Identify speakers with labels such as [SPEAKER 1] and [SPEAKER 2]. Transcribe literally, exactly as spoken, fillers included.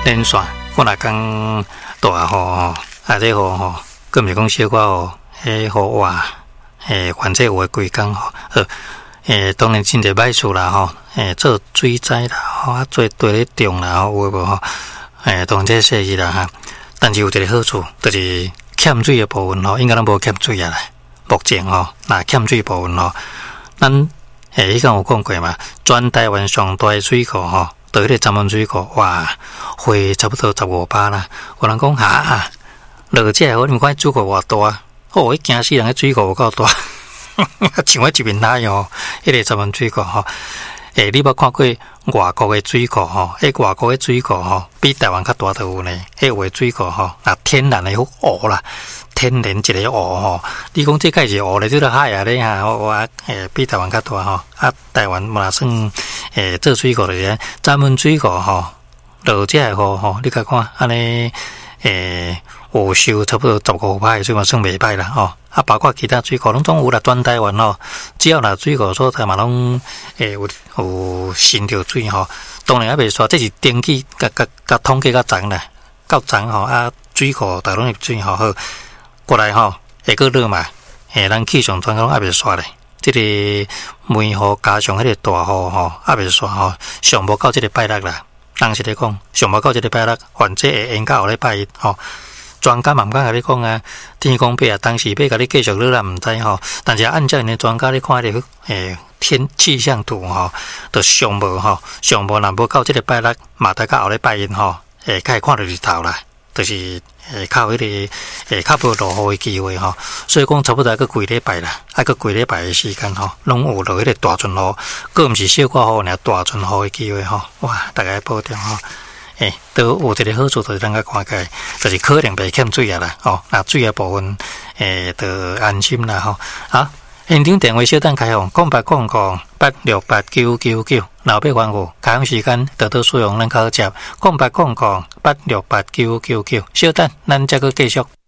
[SPEAKER 1] 连续我若讲大雨吼，啊这雨吼，更毋是讲小可雨，迄雨哇，诶，反正有诶规工吼，呃，诶，当然真侪歹处啦吼，诶，做水灾啦，吼，啊，做地咧种啦，吼，有诶无吼，诶，当这说去啦哈。但是有一个好处，就是欠水诶部分吼，应该拢无欠水啊啦。目前吼，那欠水部分吼，咱诶，迄个有讲过嘛，全台湾上大诶水库吼。到迄个闸门水库，哇，花差不多十五巴啦。有人讲哈，落这我你看水库偌大，哦，迄惊死人！迄水库有够大，像我一面那样，迄个闸门水库吼。诶，你捌看过外国诶水库吼？迄外国诶水库吼，比台湾较大都有呢。迄有诶水库吼，那天然诶湖啦，天然一个湖吼。你讲这个是湖咧，这个海啊咧哈，哇，诶，比台湾较大吼。啊，台湾嘛算。诶，做水库就是闸门水库吼，落这雨吼，你甲看安尼，诶，有收差不多十五趴，所以嘛算袂歹啦吼。啊，包括其他水库拢总有啦，全台湾吼，只要啦水库所在嘛拢诶有有渗着水吼。当然也袂煞，这是登记甲甲甲统计较长啦，较长吼啊，水库大拢入水吼好，过来吼下个热嘛，诶，咱气象专家拢也袂煞咧。这个梅雨加上迄个大雨吼，也袂煞吼，上无到这个拜六啦。人是咧讲，上无到这个拜六，反正会延到后礼拜一吼。专家嘛毋敢甲你讲啊，天公伯啊，当时要甲你继续落啦，毋知吼。但是按照因的专家咧看咧，诶，天气象图吼，就上无吼，上无若无到这个拜六，嘛得到后礼拜一吼，会开始看到日头啦。就是诶，靠迄个诶，较无落雨诶机会吼，所以讲差不多个几礼拜啦，啊个几礼拜诶时间吼，拢有落迄个大阵雨，个毋是小可雨，尔大阵雨诶机会吼，哇，大家保重吼，诶，都有一个好处就是咱个看起来，就是可能袂欠水啊啦，吼，那水诶部分诶，就安心啦吼，啊。现场电话小等开放，空八空空八六八九九九，老八关户，开放时间得到使用咱考接，空八空空八六八九九九，小等咱再个继续。